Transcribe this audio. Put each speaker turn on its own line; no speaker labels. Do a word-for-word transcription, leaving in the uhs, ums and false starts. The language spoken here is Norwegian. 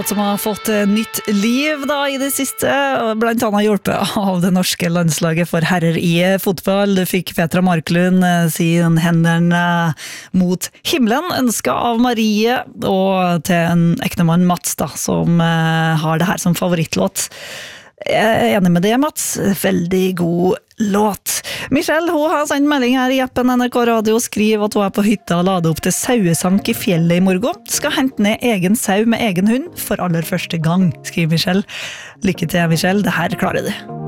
Som har fått nytt liv da i det siste, blant annet hjulpet av det norske landslaget for herrer i fotball. Du fikk Petra Marklund sin hendene mot himmelen, ønsket av Marie, og til en ektemann Mats da, som har det her som favorittlåt. Jeg er enig med det, Mats. Veldig god låt. Michelle, hun har sendt melding her i appen N R K Radio og skriver at hun er på hytta og lader opp til sauesank i fjellet i morgen. Skal hente ned egen sau med egen hund for aller første gang, skriver Michelle. Lykke til, Michelle. Det her klarer du.